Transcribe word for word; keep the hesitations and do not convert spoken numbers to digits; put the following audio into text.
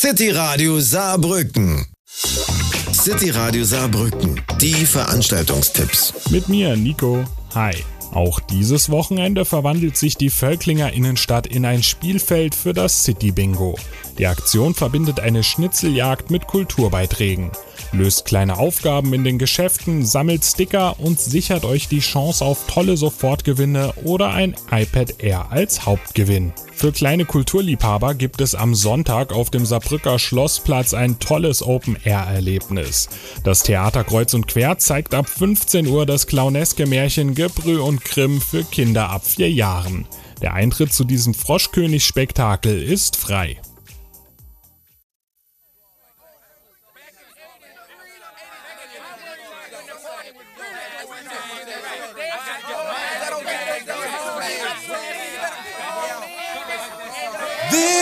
City Radio Saarbrücken. City Radio Saarbrücken, die Veranstaltungstipps. Mit mir, Nico. Hi. Auch dieses Wochenende verwandelt sich die Völklinger Innenstadt in ein Spielfeld für das City Bingo. Die Aktion verbindet eine Schnitzeljagd mit Kulturbeiträgen. Löst kleine Aufgaben in den Geschäften, sammelt Sticker und sichert euch die Chance auf tolle Sofortgewinne oder ein iPad Air als Hauptgewinn. Für kleine Kulturliebhaber gibt es am Sonntag auf dem Saarbrücker Schlossplatz ein tolles Open-Air-Erlebnis. Das Theater Kreuz und Quer zeigt ab fünfzehn Uhr das clowneske Märchen Gebrüh und Grimm für Kinder ab vier Jahren. Der Eintritt zu diesem Froschkönig-Spektakel ist frei.